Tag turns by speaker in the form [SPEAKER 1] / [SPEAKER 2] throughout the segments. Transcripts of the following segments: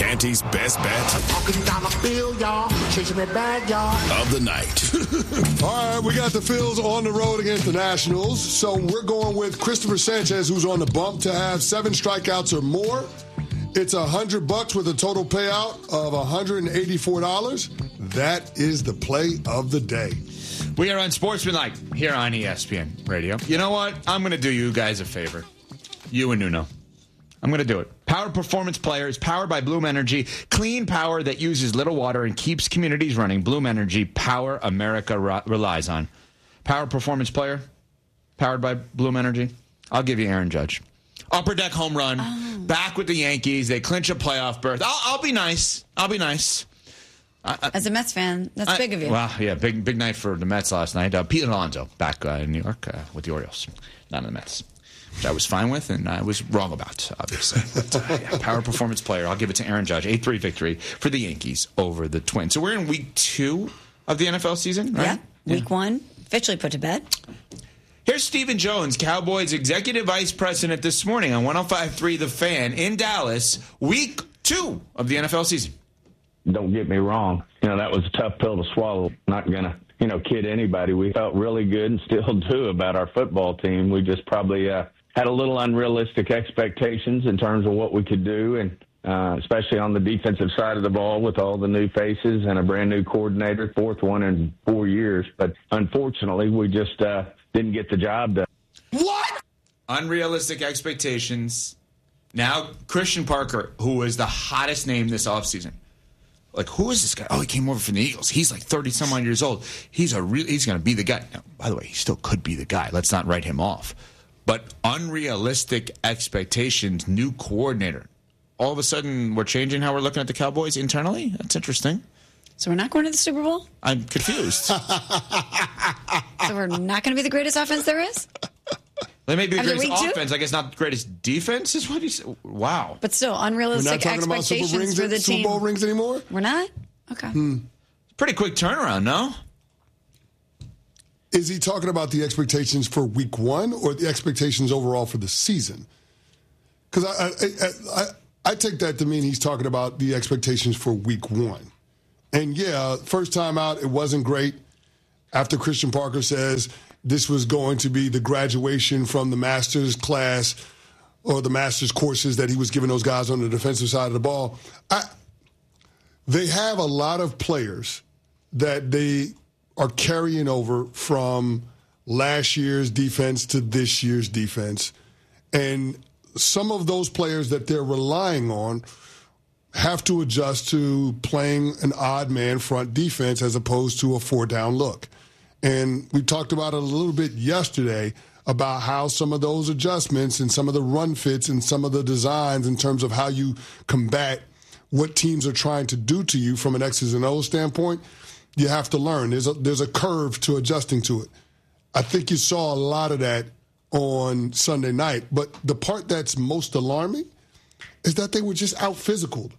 [SPEAKER 1] Canty's best bet of the night.
[SPEAKER 2] All right, we got the Phils on the road against the Nationals. So we're going with Christopher Sanchez, who's on the bump, to have 7 strikeouts or more. It's $100 with a total payout of $184. That is the play of the day.
[SPEAKER 3] We are on Sportsmanlike here on ESPN Radio. You know what? I'm going to do you guys a favor. You and Nuno. I'm going to do it. Power Performance Player is powered by Bloom Energy. Clean power that uses little water and keeps communities running. Bloom Energy, power America relies on. Power Performance Player, powered by Bloom Energy. I'll give you Aaron Judge. Upper deck home run. Back with the Yankees. They clinch a playoff berth. I'll be nice. I'll be nice.
[SPEAKER 4] As a Mets fan, that's big of you.
[SPEAKER 3] Well, yeah, big night for the Mets last night. Pete Alonso back in New York with the Orioles, not in the Mets, which I was fine with and I was wrong about, obviously. But, Power Performance Player, I'll give it to Aaron Judge. 8-3 victory for the Yankees over the Twins. So we're in week 2 of the NFL season, right?
[SPEAKER 4] Yeah, week 1, officially put to bed.
[SPEAKER 3] Here's Stephen Jones, Cowboys Executive Vice President, this morning on 105.3 The Fan in Dallas, week 2 of the NFL season.
[SPEAKER 5] Don't get me wrong. That was a tough pill to swallow. Not going to, kid anybody. We felt really good and still do about our football team. We just probably had a little unrealistic expectations in terms of what we could do, and especially on the defensive side of the ball with all the new faces and a brand-new coordinator, 4th one in 4 years. But unfortunately, we just didn't get the job done.
[SPEAKER 3] What? Unrealistic expectations. Now, Christian Parker, who was the hottest name this offseason. Like, who is this guy? Oh, he came over from the Eagles. He's like 30-some-odd years old. He's going to be the guy. Now, by the way, he still could be the guy. Let's not write him off. But unrealistic expectations, new coordinator. All of a sudden, we're changing how we're looking at the Cowboys internally? That's interesting.
[SPEAKER 4] So we're not going to the Super Bowl?
[SPEAKER 3] I'm confused.
[SPEAKER 4] So we're not going to be the greatest offense there is?
[SPEAKER 3] They may be the greatest offense. I guess not the greatest defense is what he said. Wow.
[SPEAKER 4] But still, unrealistic expectations for the team.
[SPEAKER 2] Super Bowl rings anymore?
[SPEAKER 4] We're not? Okay.
[SPEAKER 3] Pretty quick turnaround, no?
[SPEAKER 2] Is he talking about the expectations for week 1 or the expectations overall for the season? Because I take that to mean he's talking about the expectations for week 1. And, yeah, first time out, it wasn't great. After Christian Parker says this was going to be the graduation from the master's class or the master's courses that he was giving those guys on the defensive side of the ball. They have a lot of players that they are carrying over from last year's defense to this year's defense. And some of those players that they're relying on have to adjust to playing an odd man front defense as opposed to a 4-down look. And we talked about it a little bit yesterday about how some of those adjustments and some of the run fits and some of the designs in terms of how you combat what teams are trying to do to you from an X's and O's standpoint, you have to learn. There's a curve to adjusting to it. I think you saw a lot of that on Sunday night. But the part that's most alarming is that they were just out-physicaled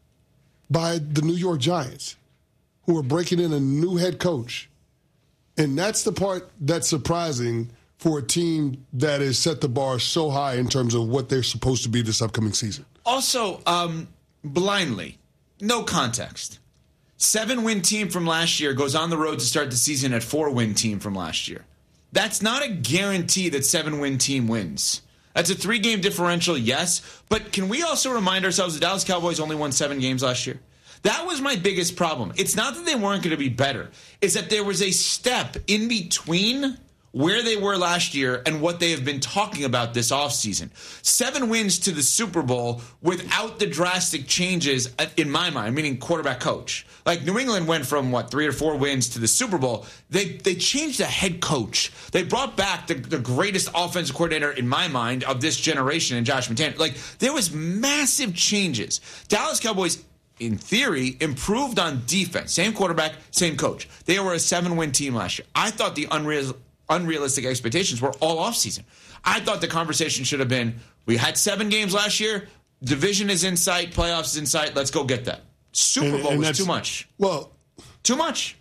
[SPEAKER 2] by the New York Giants, who are breaking in a new head coach. And that's the part that's surprising for a team that has set the bar so high in terms of what they're supposed to be this upcoming season.
[SPEAKER 3] Also, blindly, no context. 7-win team from last year goes on the road to start the season at 4-win team from last year. That's not a guarantee that 7-win team wins. That's a 3-game differential, yes. But can we also remind ourselves the Dallas Cowboys only won 7 games last year? That was my biggest problem. It's not that they weren't going to be better. It's that there was a step in between where they were last year and what they have been talking about this offseason. 7 wins to the Super Bowl without the drastic changes, in my mind, meaning quarterback coach. Like New England went from, 3 or 4 wins to the Super Bowl. They changed the head coach. They brought back the greatest offensive coordinator, in my mind, of this generation in Josh McDaniels. Like, there was massive changes. Dallas Cowboys, in theory, improved on defense. Same quarterback, same coach. They were a 7-win team last year. I thought the unrealistic expectations were all offseason. I thought the conversation should have been, we had 7 games last year, division is in sight, playoffs is in sight, let's go get that. Super Bowl was too much.
[SPEAKER 2] Well,
[SPEAKER 3] too much.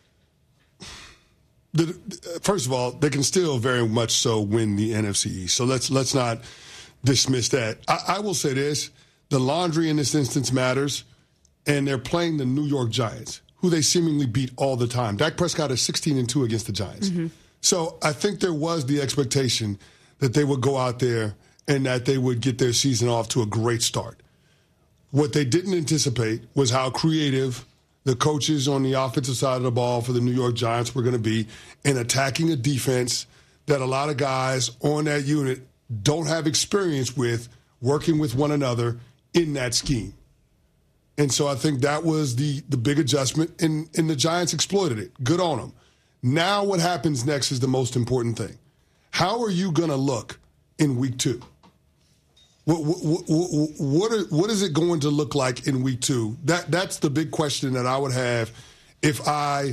[SPEAKER 2] First of all, they can still very much so win the NFC East. So let's not dismiss that. I will say this. The laundry in this instance matters. and they're playing the New York Giants, who they seemingly beat all the time. Dak Prescott is 16-2 against the Giants. Mm-hmm. So I think there was the expectation that they would go out there and that they would get their season off to a great start. What they didn't anticipate was how creative the coaches on the offensive side of the ball for the New York Giants were going to be in attacking a defense that a lot of guys on that unit don't have experience with working with one another in that scheme. And so I think that was the big adjustment, and the Giants exploited it. Good on them. Now what happens next is the most important thing. How are you going to look in week 2? What is it going to look like in week 2? That's the big question that I would have if I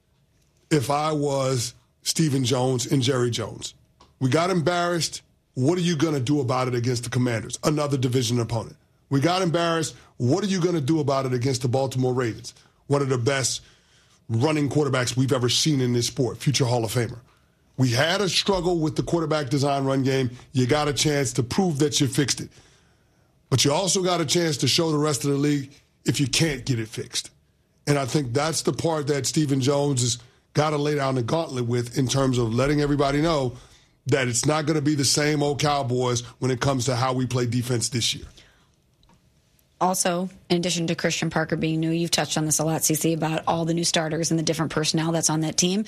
[SPEAKER 2] was Stephen Jones and Jerry Jones. We got embarrassed. What are you going to do about it against the Commanders, another division opponent? We got embarrassed. What are you going to do about it against the Baltimore Ravens, one of the best running quarterbacks we've ever seen in this sport, future Hall of Famer? We had a struggle with the quarterback design run game. You got a chance to prove that you fixed it. But you also got a chance to show the rest of the league if you can't get it fixed. And I think that's the part that Stephen Jones has got to lay down the gauntlet with in terms of letting everybody know that it's not going to be the same old Cowboys when it comes to how we play defense this year.
[SPEAKER 4] Also, in addition to Christian Parker being new, you've touched on this a lot, CC, about all the new starters and the different personnel that's on that team.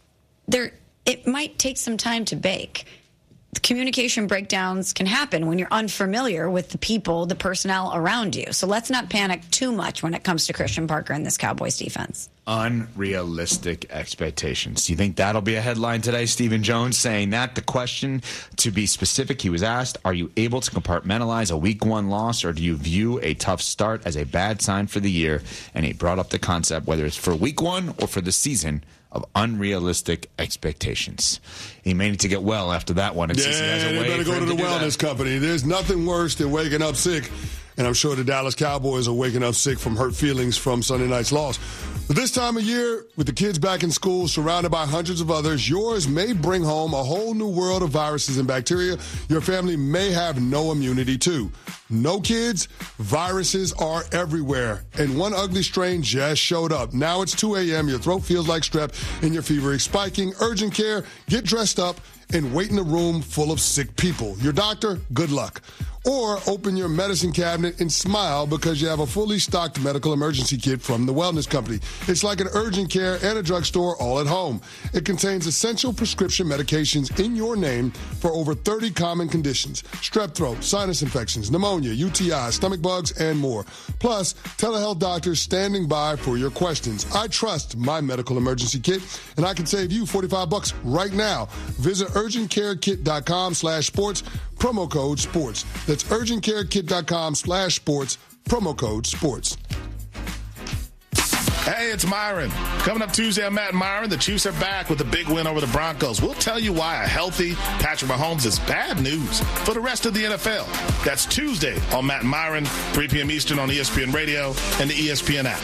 [SPEAKER 4] It might take some time to bake. The communication breakdowns can happen when you're unfamiliar with the people, the personnel around you. So let's not panic too much when it comes to Christian Parker and this Cowboys defense.
[SPEAKER 3] Unrealistic expectations. Do you think that'll be a headline today? Stephen Jones saying that. The question, to be specific, he was asked, are you able to compartmentalize a week 1 loss, or do you view a tough start as a bad sign for the year? And he brought up the concept, whether it's for week 1 or for the season, of unrealistic expectations. He may need to get well after that one.
[SPEAKER 2] You better go to the wellness company. There's nothing worse than waking up sick, and I'm sure the Dallas Cowboys are waking up sick from hurt feelings from Sunday night's loss. But this time of year, with the kids back in school, surrounded by hundreds of others, yours may bring home a whole new world of viruses and bacteria your family may have no immunity to. No, kids, viruses are everywhere, and one ugly strain just showed up. Now it's 2 a.m., your throat feels like strep, and your fever is spiking. Urgent care, get dressed up, and wait in a room full of sick people. Your doctor, good luck. Or open your medicine cabinet and smile because you have a fully stocked medical emergency kit from the Wellness Company. It's like an urgent care and a drugstore all at home. It contains essential prescription medications in your name for over 30 common conditions: strep throat, sinus infections, pneumonia, UTI, stomach bugs, and more. Plus, telehealth doctors standing by for your questions. I trust my medical emergency kit, and I can save you $45 right now. Visit urgentcarekit.com/sports, promo code sports. That's urgentcarekit.com/sports, promo code sports.
[SPEAKER 1] Hey, it's Myron. Coming up Tuesday on Matt and Myron, the Chiefs are back with a big win over the Broncos. We'll tell you why a healthy Patrick Mahomes is bad news for the rest of the NFL. That's Tuesday on Matt and Myron, 3 p.m. Eastern on ESPN Radio and the ESPN app.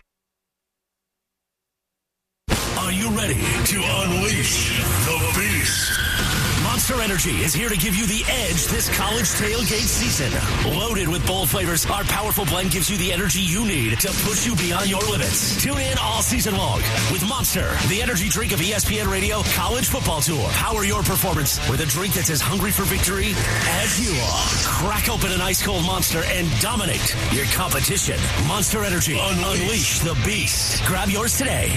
[SPEAKER 6] Are you ready to unleash the beast? Monster Energy is here to give you the edge this college tailgate season. Loaded with bold flavors, our powerful blend gives you the energy you need to push you beyond your limits. Tune in all season long with Monster, the energy drink of ESPN Radio College Football Tour. Power your performance with a drink that's as hungry for victory as you are. Crack open an ice-cold Monster and dominate your competition. Monster Energy. Unleash the beast. Grab yours today.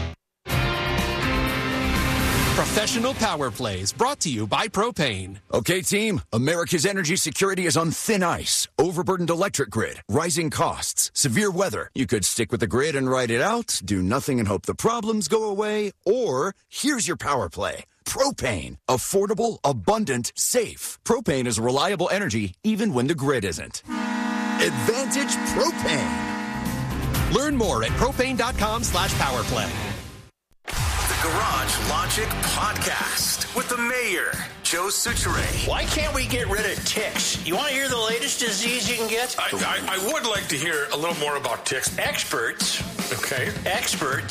[SPEAKER 7] Professional Power Plays, brought to you by Propane.
[SPEAKER 8] Okay, team, America's energy security is on thin ice. Overburdened electric grid, rising costs, severe weather. You could stick with the grid and ride it out, do nothing and hope the problems go away, or here's your power play. Propane. Affordable, abundant, safe. Propane is reliable energy even when the grid isn't. Advantage Propane.
[SPEAKER 7] Learn more at propane.com/powerplay.
[SPEAKER 9] Garage Logic Podcast with the mayor, Joe Soucheray.
[SPEAKER 10] Why can't we get rid of ticks? You want to hear the latest disease you can get?
[SPEAKER 11] I would like to hear a little more about ticks.
[SPEAKER 10] Experts Okay. Experts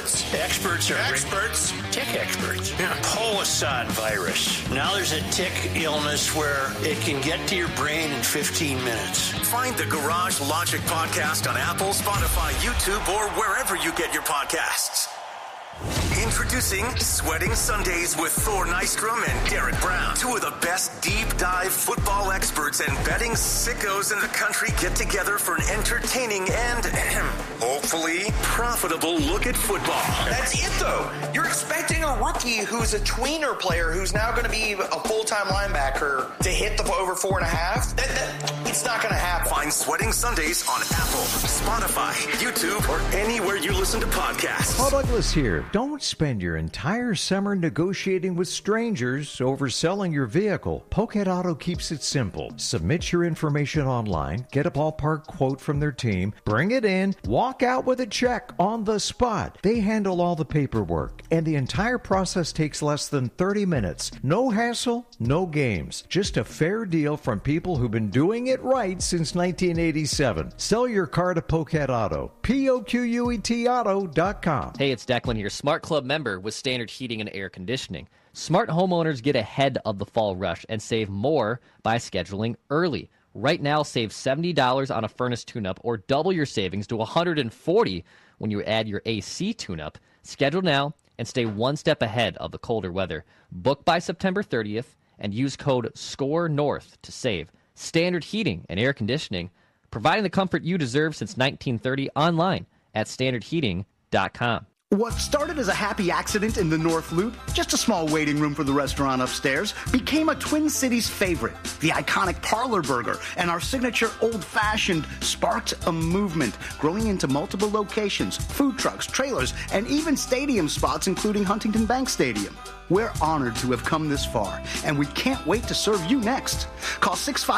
[SPEAKER 10] are tick experts. Yeah. Polisson virus. Now there's a tick illness where it can get to your brain in 15 minutes.
[SPEAKER 9] Find the Garage Logic podcast on Apple, Spotify, YouTube, or wherever you get your podcasts. Introducing Sweating Sundays with Thor Nystrom and Derek Brown. Two of the best deep dive football experts and betting sickos in the country get together for an entertaining and hopefully profitable look at football.
[SPEAKER 11] That's it, though. You're expecting a rookie who's a tweener player who's now going to be a full-time linebacker to hit the over 4.5. It's not going to happen.
[SPEAKER 9] Find Sweating Sundays on Apple, Spotify, YouTube, or anywhere you listen to podcasts.
[SPEAKER 12] Paul Douglas here. Don't spend your entire summer negotiating with strangers over selling your vehicle. Pokehead Auto keeps it simple. Submit your information online, get a ballpark quote from their team, bring it in, walk out with a check on the spot. They handle all the paperwork, and the entire process takes less than 30 minutes. No hassle, no games. Just a fair deal from people who've been doing it right since 1987. Sell your car to Pokehead Auto. POQUET Auto.com.
[SPEAKER 13] Hey, it's Declan here, Smart Club member with Standard Heating and Air Conditioning. Smart homeowners get ahead of the fall rush and save more by scheduling early. Right now, save $70 on a furnace tune-up or double your savings to $140 when you add your AC tune-up. Schedule now and stay one step ahead of the colder weather. Book by September 30th and use code SCORENORTH to save. Standard Heating and Air Conditioning, providing the comfort you deserve since 1930, online at standardheating.com.
[SPEAKER 14] What started as a happy accident in the North Loop, just a small waiting room for the restaurant upstairs, became a Twin Cities favorite. The iconic Parlor Burger and our signature Old Fashioned sparked a movement, growing into multiple locations, food trucks, trailers, and even stadium spots, including Huntington Bank Stadium. We're honored to have come this far, and we can't wait to serve you next. Call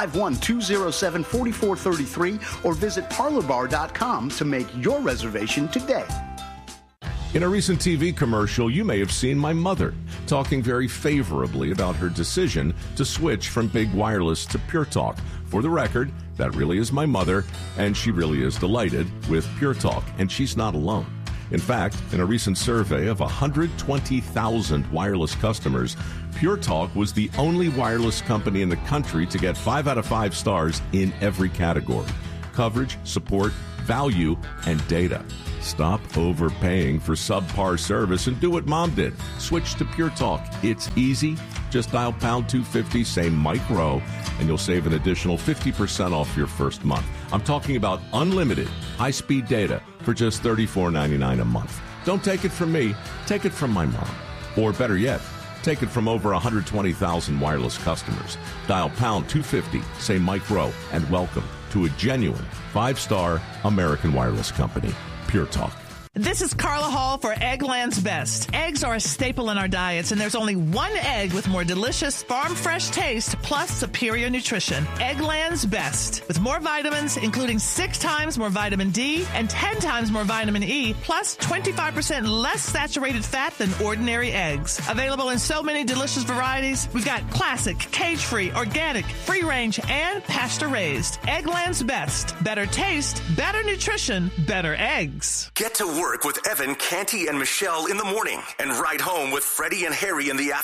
[SPEAKER 14] 651-207-4433 or visit parlorbar.com to make your reservation today.
[SPEAKER 15] In a recent TV commercial, you may have seen my mother talking very favorably about her decision to switch from big wireless to Pure Talk. For the record, that really is my mother, and she really is delighted with Pure Talk, and she's not alone. In fact, in a recent survey of 120,000 wireless customers, Pure Talk was the only wireless company in the country to get 5 out of 5 stars in every category: coverage, support, value, and data. Stop overpaying for subpar service and do what Mom did. Switch to Pure Talk. It's easy. Just dial pound 250, say Mike Rowe, and you'll save an additional 50% off your first month. I'm talking about unlimited high-speed data for just $34.99 a month. Don't take it from me. Take it from my mom. Or better yet, take it from over 120,000 wireless customers. Dial pound 250, say Mike Rowe, and welcome to a genuine 5-star American wireless company. Pure Talk.
[SPEAKER 16] This is Carla Hall for Eggland's Best. Eggs are a staple in our diets, and there's only one egg with more delicious farm-fresh taste plus superior nutrition. Eggland's Best. With more vitamins, including 6 times more vitamin D and 10 times more vitamin E, plus 25% less saturated fat than ordinary eggs. Available in so many delicious varieties, we've got classic, cage-free, organic, free-range, and pasture-raised. Eggland's Best. Better taste, better nutrition, better eggs.
[SPEAKER 9] Get to work with Evan, Canty, and Michelle in the morning and ride home with Freddie and Harry in the afternoon.